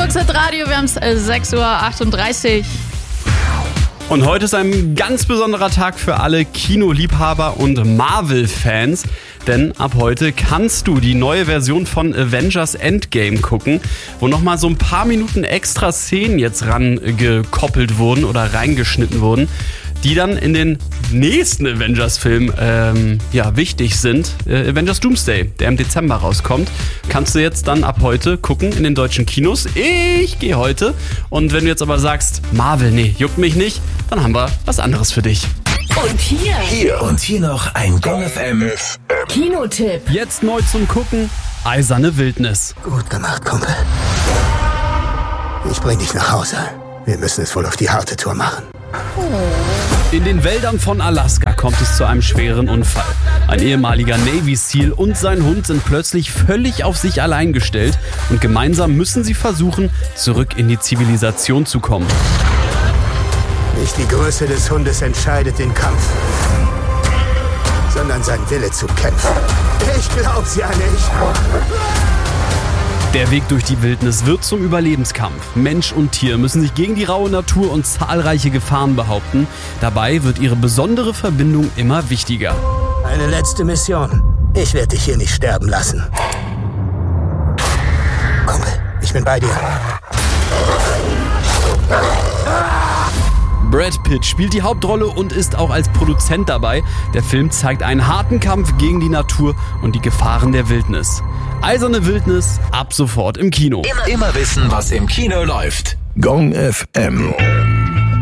Radio, wir haben es 6:38 Uhr. Und heute ist ein ganz besonderer Tag für alle Kinoliebhaber und Marvel-Fans. Denn ab heute kannst du die neue Version von Avengers Endgame gucken, wo nochmal so ein paar Minuten extra Szenen jetzt rangekoppelt wurden oder reingeschnitten wurden, die dann in den nächsten Avengers-Film wichtig sind. Avengers Doomsday, der im Dezember rauskommt, kannst du jetzt dann ab heute gucken in den deutschen Kinos. Ich gehe heute. Und wenn du jetzt aber sagst, Marvel, nee, juckt mich nicht, dann haben wir was anderes für dich. Und hier noch ein Gong FM Kinotipp. Jetzt neu zum Gucken, Eiserne Wildnis. Gut gemacht, Kumpel. Ich bring dich nach Hause. Wir müssen es wohl auf die harte Tour machen. In den Wäldern von Alaska kommt es zu einem schweren Unfall. Ein ehemaliger Navy SEAL und sein Hund sind plötzlich völlig auf sich allein gestellt und gemeinsam müssen sie versuchen, zurück in die Zivilisation zu kommen. Nicht die Größe des Hundes entscheidet den Kampf, sondern sein Wille zu kämpfen. Ich glaub's ja nicht. Der Weg durch die Wildnis wird zum Überlebenskampf. Mensch und Tier müssen sich gegen die raue Natur und zahlreiche Gefahren behaupten. Dabei wird ihre besondere Verbindung immer wichtiger. Eine letzte Mission. Ich werde dich hier nicht sterben lassen. Kumpel, ich bin bei dir. Brad Pitt spielt die Hauptrolle und ist auch als Produzent dabei. Der Film zeigt einen harten Kampf gegen die Natur und die Gefahren der Wildnis. Eiserne Wildnis, ab sofort im Kino. Immer wissen, was im Kino läuft. Gong FM.